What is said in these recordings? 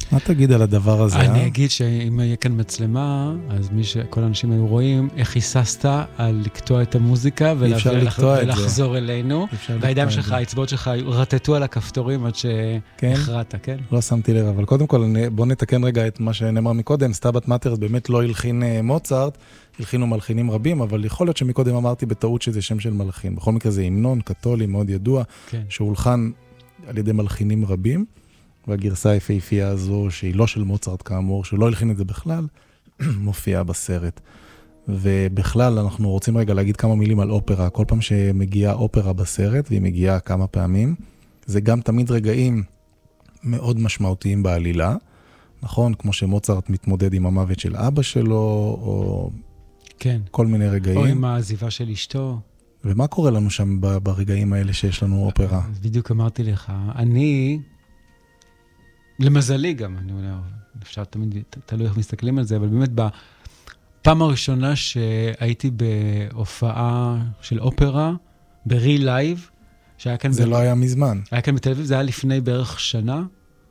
מה תגיד על הדבר הזה? אני אגיד שאם יהיה כאן מצלמה, אז כל האנשים היו רואים איך היססת על לקטוע את המוזיקה ולחזור אלינו. והידיים שלך, האצבעות שלך, רטטו על הכפתורים עד שהכרעת, כן? לא שמתי לב, אבל קודם כל בוא נתקן רגע את מה שנאמר מקודם. סטאבט מאטר באמת לא הלחין מוצרט, הלחינו מלחינים רבים, אבל יכול להיות שמקודם אמרתי בטעות שזה שם של מלחין. בכל מקרה זה המנון קתולי מאוד ידוע, שהולחן על ידי מלחינים רבים. והגרסה היפהפייה הזו, שהיא לא של מוצרט כאמור, שלא הלחין את זה בכלל, מופיעה בסרט. ובכלל, אנחנו רוצים רגע להגיד כמה מילים על אופרה. כל פעם שמגיעה אופרה בסרט, והיא מגיעה כמה פעמים, זה גם תמיד רגעים מאוד משמעותיים בעלילה. נכון? כמו שמוצרט מתמודד עם המוות של אבא שלו, או כן. כל מיני רגעים. או עם העזיבה של אשתו. ומה קורה לנו שם ברגעים האלה שיש לנו אופרה? בדיוק אמרתי לך, אני... למזלי גם, אני אומר, אפשר תמיד, תלוי איך מסתכלים על זה, אבל באמת בפעם הראשונה שהייתי בהופעה של אופרה, ב-real live, שהיה כאן... זה לא היה מזמן. היה כאן בתל אביב, זה היה לפני בערך שנה,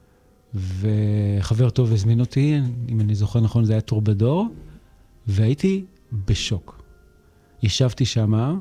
וחבר טוב הזמין אותי, אם אני זוכר נכון, זה היה טורבדור, והייתי בשוק. ישבתי שמה,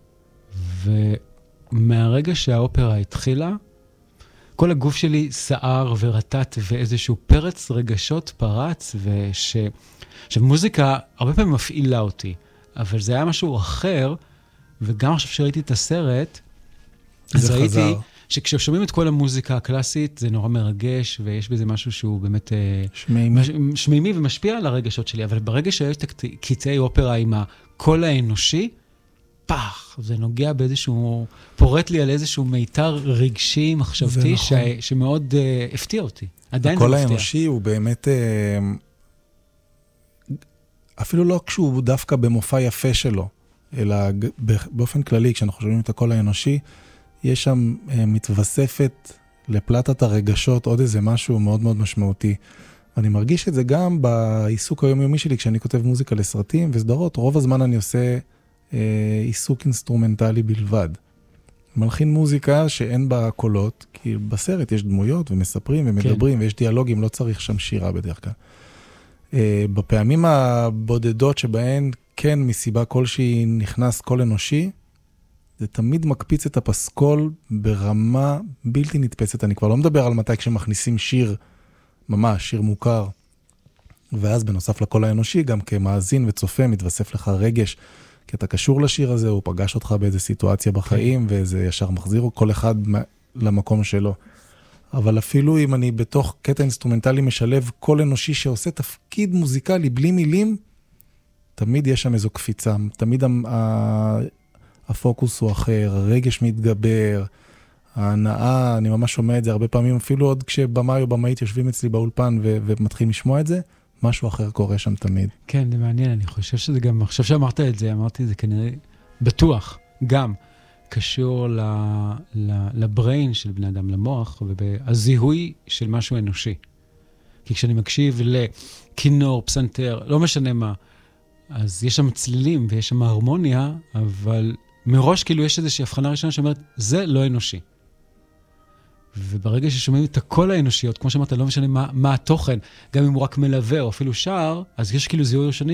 ומהרגע שהאופרה התחילה, כל הגוף שלי סער ורטט ואיזשהו פרץ רגשות פרץ, שמוזיקה הרבה פעמים מפעילה אותי, אבל זה היה משהו אחר, וגם עכשיו שראיתי את הסרט, אז ראיתי שכששומעים את כל המוזיקה הקלאסית, זה נורא מרגש, ויש בזה משהו שהוא באמת שמימי ומשפיע על הרגשות שלי, אבל ברגע שיש את קטעי אופרה עם הקול האנושי, פח, זה נוגע באיזשהו, פורט לי על איזשהו מיתר רגשי, מחשבתי, שמאוד הפתיע אותי. עדיין זה מפתיע. הקול האנושי הוא באמת, אפילו לא כשהוא דווקא במופע יפה שלו, אלא באופן כללי, כשאנחנו שומעים את הקול האנושי, יש שם מתווספת לפלטת הרגשות עוד איזה משהו מאוד מאוד משמעותי. אני מרגיש את זה גם בעיסוק היומיומי שלי, כשאני כותב מוזיקה לסרטים וסדרות, רוב הזמן אני עושה עיסוק אינסטרומנטלי בלבד. מלחין מוזיקה שאין בה קולות, כי בסרט יש דמויות ומספרים ומדברים, ויש דיאלוגים, לא צריך שם שירה בדרך כלל. בפעמים הבודדות שבהן כן מסיבה כלשהי נכנס קול אנושי, זה תמיד מקפיץ את הפסקול ברמה בלתי נתפסת. אני כבר לא מדבר על מתי כשמכניסים שיר, ממש שיר מוכר, ואז בנוסף לקול האנושי, גם כמאזין וצופה מתווסף לך רגש, כי אתה קשור לשיר הזה, הוא פגש אותך באיזו סיטואציה בחיים, וזה ישר מחזיר כל אחד למקום שלו. אבל אפילו אם אני בתוך קטע אינסטרומנטלי משלב קול אנושי שעושה תפקיד מוזיקלי בלי מילים, תמיד יש שם איזו קפיצה, תמיד הפוקוס הוא אחר, הרגש מתגבר, ההנאה, אני ממש שומע את זה הרבה פעמים, אפילו עוד כשבמאי או במאית יושבים אצלי באולפן ומתחילים לשמוע את זה, משהו אחר קורה שם תמיד. כן, זה מעניין, אני חושב שזה גם, עכשיו שאמרת את זה, אמרתי את זה כנראה בטוח, גם קשור לבריין של בני אדם, למוח, והזיהוי של משהו אנושי. כי כשאני מקשיב לכינור, פסנתר, לא משנה מה, אז יש שם צלילים ויש שם הרמוניה, אבל מראש כאילו יש איזושהי הבחנה ראשונה שאומרת, זה לא אנושי. וברגע ששומעים את הקול האנושיות, כמו שאמרת, לא משנה מה התוכן, גם אם הוא רק מלווה או אפילו שר, אז יש כאילו זיהוי ראשוני